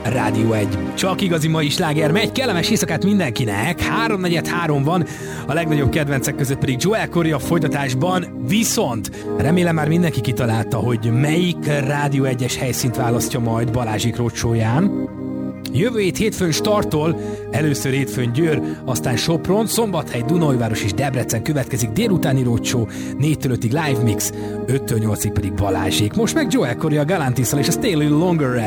Rádió 1. Csak igazi mai sláger megy, kellemes éjszakát mindenkinek. 3:43 van, a legnagyobb kedvencek között pedig Joel Corry a folytatásban. Viszont remélem már mindenki kitalálta, hogy melyik Rádió 1-es helyszínt választja majd Balázsék roadshow-ján. Jövő hét hétfőn starttol, először hétfőn Győr, aztán Sopron, Szombathely, Dunaújváros és Debrecen következik délutáni roadshow, 4-től 5-ig live mix, 5-től 8-ig pedig Balázsék. Most meg Joel Corry a Galantisszal és a Stay a Little Longer-rel.